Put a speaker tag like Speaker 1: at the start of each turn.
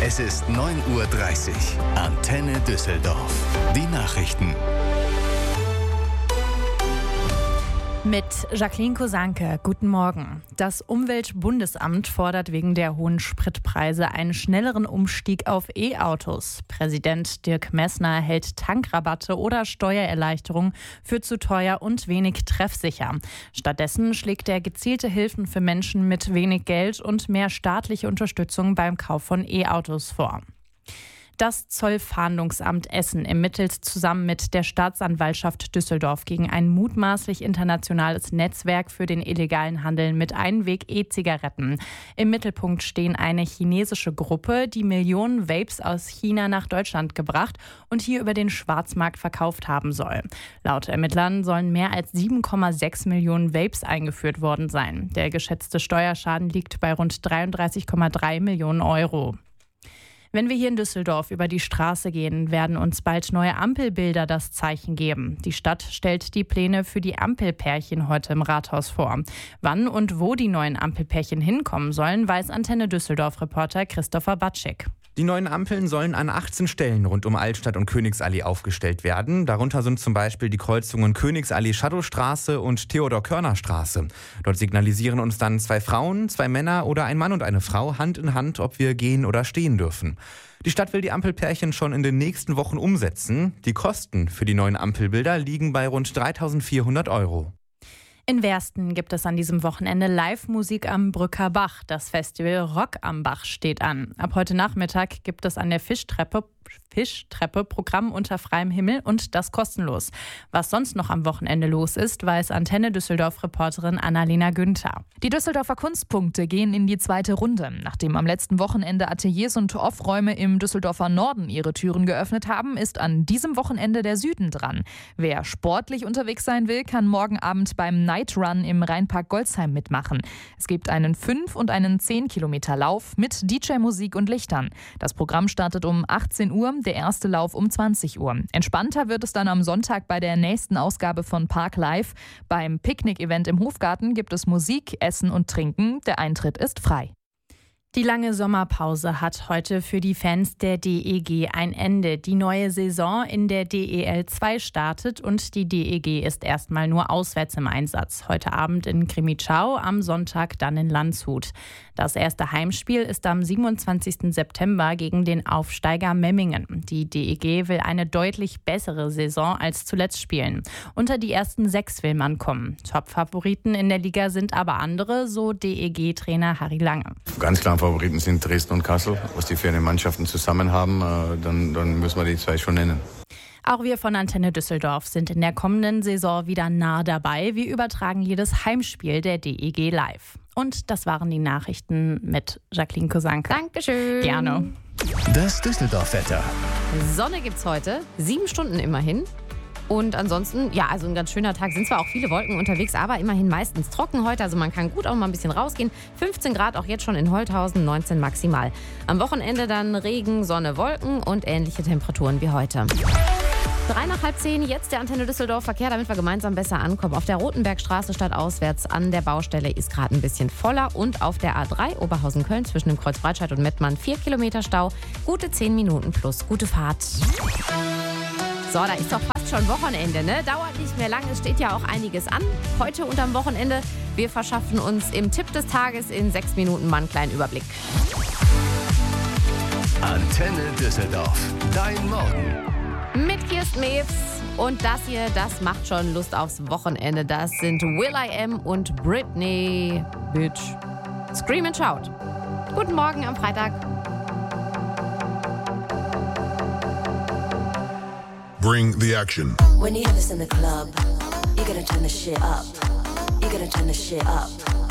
Speaker 1: Es ist 9:30 Uhr. Antenne Düsseldorf. Die Nachrichten.
Speaker 2: Mit Jacqueline Kosanke. Guten Morgen. Das Umweltbundesamt fordert wegen der hohen Spritpreise einen schnelleren Umstieg auf E-Autos. Präsident Dirk Messner hält Tankrabatte oder Steuererleichterungen für zu teuer und wenig treffsicher. Stattdessen schlägt er gezielte Hilfen für Menschen mit wenig Geld und mehr staatliche Unterstützung beim Kauf von E-Autos vor. Das Zollfahndungsamt Essen ermittelt zusammen mit der Staatsanwaltschaft Düsseldorf gegen ein mutmaßlich internationales Netzwerk für den illegalen Handel mit Einweg-E-Zigaretten. Im Mittelpunkt stehen eine chinesische Gruppe, die Millionen Vapes aus China nach Deutschland gebracht und hier über den Schwarzmarkt verkauft haben soll. Laut Ermittlern sollen mehr als 7,6 Millionen Vapes eingeführt worden sein. Der geschätzte Steuerschaden liegt bei rund 33,3 Millionen Euro. Wenn wir hier in Düsseldorf über die Straße gehen, werden uns bald neue Ampelbilder das Zeichen geben. Die Stadt stellt die Pläne für die Ampelpärchen heute im Rathaus vor. Wann und wo die neuen Ampelpärchen hinkommen sollen, weiß Antenne Düsseldorf-Reporter Christopher Batschik.
Speaker 3: Die neuen Ampeln sollen an 18 Stellen rund um Altstadt und Königsallee aufgestellt werden. Darunter sind zum Beispiel die Kreuzungen Königsallee-Shadowstraße und Theodor-Körner-Straße. Dort signalisieren uns dann 2 Frauen, 2 Männer oder ein Mann und eine Frau Hand in Hand, ob wir gehen oder stehen dürfen. Die Stadt will die Ampelpärchen schon in den nächsten Wochen umsetzen. Die Kosten für die neuen Ampelbilder liegen bei rund 3.400 €.
Speaker 2: In Wersten gibt es an diesem Wochenende Live-Musik am Brücker Bach. Das Festival Rock am Bach steht an. Ab heute Nachmittag gibt es an der Fischtreppe Programm unter freiem Himmel und das kostenlos. Was sonst noch am Wochenende los ist, weiß Antenne Düsseldorf-Reporterin Annalena Günther.
Speaker 4: Die Düsseldorfer Kunstpunkte gehen in die zweite Runde. Nachdem am letzten Wochenende Ateliers und Off-Räume im Düsseldorfer Norden ihre Türen geöffnet haben, ist an diesem Wochenende der Süden dran. Wer sportlich unterwegs sein will, kann morgen Abend beim Night Run im Rheinpark Golzheim mitmachen. Es gibt einen 5- und einen 10-Kilometer-Lauf mit DJ-Musik und Lichtern. Das Programm startet um 18 Uhr, der erste Lauf um 20 Uhr. Entspannter wird es dann am Sonntag bei der nächsten Ausgabe von Park Live. Beim Picknick-Event im Hofgarten gibt es Musik, Essen und Trinken. Der Eintritt ist frei.
Speaker 2: Die lange Sommerpause hat heute für die Fans der DEG ein Ende. Die neue Saison in der DEL 2 startet und die DEG ist erstmal nur auswärts im Einsatz. Heute Abend in Crimmitschau, am Sonntag dann in Landshut. Das erste Heimspiel ist am 27. September gegen den Aufsteiger Memmingen. Die DEG will eine deutlich bessere Saison als zuletzt spielen. Unter die ersten 6 will man kommen. Top-Favoriten in der Liga sind aber andere, so DEG-Trainer Harry Lange.
Speaker 5: Ganz klar Favoriten sind Dresden und Kassel. Was die für eine Mannschaften zusammen haben, dann müssen wir die 2 schon nennen.
Speaker 2: Auch wir von Antenne Düsseldorf sind in der kommenden Saison wieder nah dabei. Wir übertragen jedes Heimspiel der DEG live. Und das waren die Nachrichten mit Jacqueline Kosanke.
Speaker 6: Dankeschön.
Speaker 2: Gerne.
Speaker 1: Das Düsseldorf-Wetter.
Speaker 6: Sonne gibt's heute, 7 Stunden immerhin. Und ansonsten, ja, also ein ganz schöner Tag. Sind zwar auch viele Wolken unterwegs, aber immerhin meistens trocken heute. Also man kann gut auch mal ein bisschen rausgehen. 15 Grad auch jetzt schon in Holthausen, 19 maximal. Am Wochenende dann Regen, Sonne, Wolken und ähnliche Temperaturen wie heute. 9:03, jetzt der Antenne Düsseldorf Verkehr, damit wir gemeinsam besser ankommen. Auf der Rotenbergstraße stadtauswärts an der Baustelle ist gerade ein bisschen voller. Und auf der A3 Oberhausen-Köln zwischen dem Kreuz Breitscheid und Mettmann 4 Kilometer Stau. Gute 10 Minuten plus gute Fahrt. So, da ist doch fast schon Wochenende, ne? Dauert nicht mehr lang, es steht ja auch einiges an. Heute und am Wochenende, wir verschaffen uns im Tipp des Tages in 6 Minuten mal einen kleinen Überblick.
Speaker 1: Antenne Düsseldorf. Dein Morgen.
Speaker 6: Mit Kirsten Mewes. Und das hier, das macht schon Lust aufs Wochenende. Das sind will.i.am und Britney Bitch. Scream and Shout. Guten Morgen am Freitag.
Speaker 7: Bring the action.
Speaker 8: When you have this in the club, you're gonna turn the shit up. You're gonna turn the shit up.